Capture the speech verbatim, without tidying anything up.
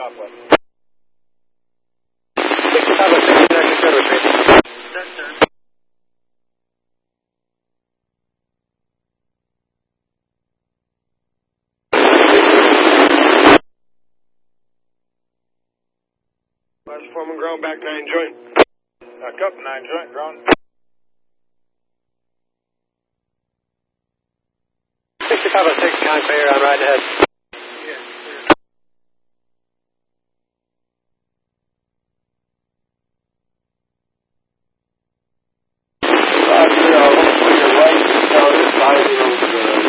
Southwest. sixty-five oh six, connected service repeat. Yes, sir. Last Foreman ground, back nine joint. Uh, Cup nine joint, ground. sixty-five oh six, conveyor on right ahead.